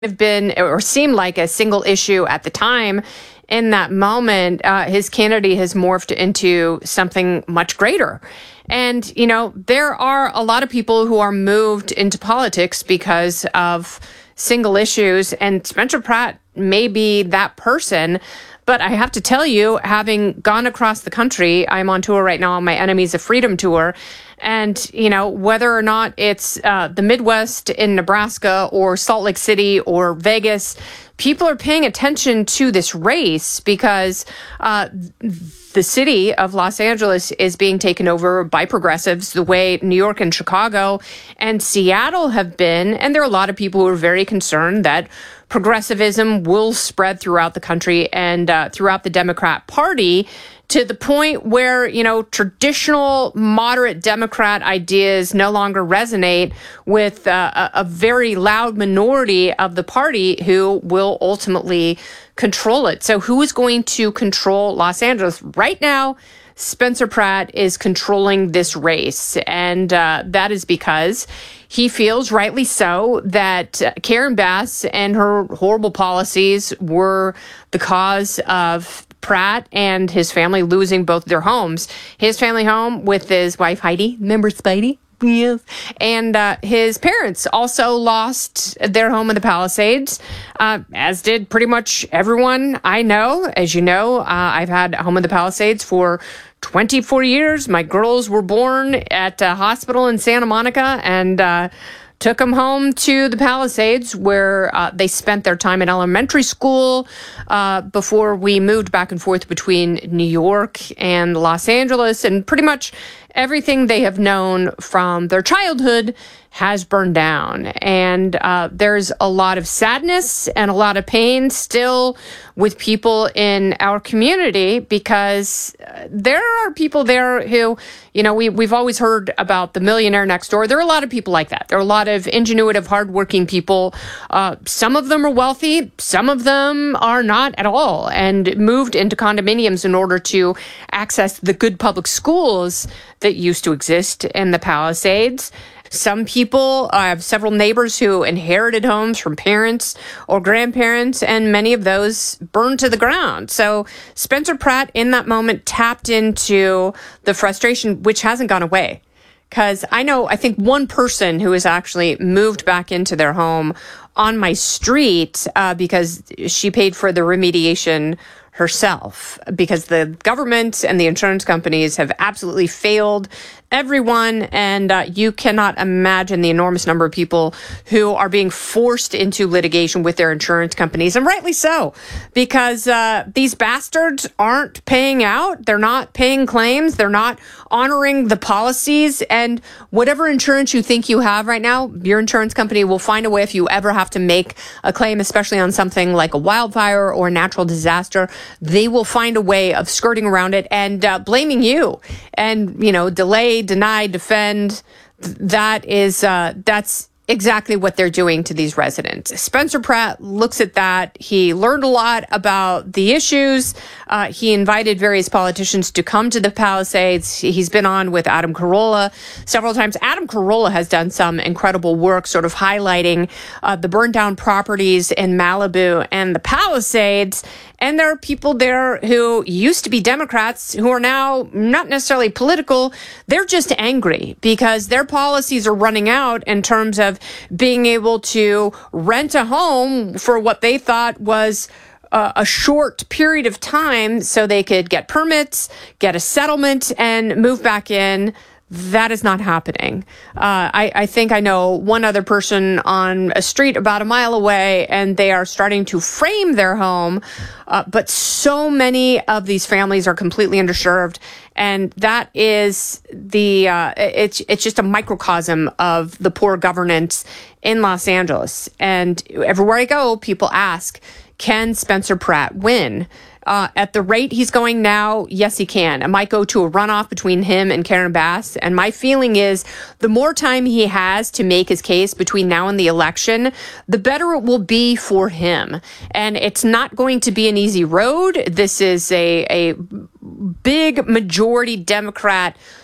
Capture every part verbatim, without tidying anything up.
have been or seemed like a single issue at the time. In that moment, uh, his candidacy has morphed into something much greater. And, you know, there are a lot of people who are moved into politics because of single issues, and Spencer Pratt may be that person. But I have to tell you, having gone across the country, I'm on tour right now on my Enemies of Freedom tour. And, you know, whether or not it's uh, the Midwest in Nebraska or Salt Lake City or Vegas, people are paying attention to this race because uh, the city of Los Angeles is being taken over by progressives the way New York and Chicago and Seattle have been. And there are a lot of people who are very concerned that progressivism will spread throughout the country and uh, throughout the Democrat Party, to the point where, you know, traditional moderate Democrat ideas no longer resonate with uh, a, a very loud minority of the party who will ultimately control it. So who is going to control Los Angeles? Right now, Spencer Pratt is controlling this race, and uh, that is because he feels, rightly so, that Karen Bass and her horrible policies were the cause of Pratt and his family losing both their homes. His family home with his wife, Heidi, remember Spidey? Yes. And uh, his parents also lost their home in the Palisades, uh, as did pretty much everyone I know. As you know, uh, I've had a home in the Palisades for twenty-four years. My girls were born at a hospital in Santa Monica, and uh, took them home to the Palisades, where uh, they spent their time in elementary school uh, before we moved back and forth between New York and Los Angeles. And pretty much everything they have known from their childhood has burned down. And uh, there's a lot of sadness and a lot of pain still with people in our community, because there are people there who, you know, we, we've always heard about the millionaire next door. There are a lot of people like that. There are a lot of ingenuitive, hardworking people. Uh, some of them are wealthy. Some of them are not at all, and moved into condominiums in order to access the good public schools that used to exist in the Palisades. Some people, I have several neighbors who inherited homes from parents or grandparents, and many of those burned to the ground. So Spencer Pratt, in that moment, tapped into the frustration, which hasn't gone away. Because I know, I think one person who has actually moved back into their home on my street uh, because she paid for the remediation herself, because the government and the insurance companies have absolutely failed everyone. And uh, you cannot imagine the enormous number of people who are being forced into litigation with their insurance companies, and rightly so, because uh, these bastards aren't paying out. They're not paying claims. They're not honoring the policies. And whatever insurance you think you have right now, your insurance company will find a way, if you ever have to make a claim, especially on something like a wildfire or a natural disaster, they will find a way of skirting around it and uh, blaming you, and, you know, delay, deny, defend. That is, uh, that's exactly what they're doing to these residents. Spencer Pratt looks at that. He learned a lot about the issues. Uh, he invited various politicians to come to the Palisades. He's been on with Adam Carolla several times. Adam Carolla has done some incredible work sort of highlighting uh, the burned down properties in Malibu and the Palisades. And there are people there who used to be Democrats who are now not necessarily political. They're just angry because their policies are running out in terms of being able to rent a home for what they thought was uh, a short period of time so they could get permits, get a settlement, and move back in. That is not happening. Uh, I, I think I know one other person on a street about a mile away, and they are starting to frame their home. Uh, but so many of these families are completely underserved. And that is the, uh, it's, it's just a microcosm of the poor governance in Los Angeles. And everywhere I go, people ask, can Spencer Pratt win? Uh, at the rate he's going now, yes, he can. It might go to a runoff between him and Karen Bass. And my feeling is the more time he has to make his case between now and the election, the better it will be for him. And it's not going to be an easy road. This is a, a big majority Democrat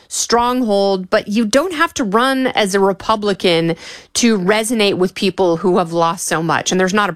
stronghold, but you don't have to run as a Republican to resonate with people who have lost so much. And there's not a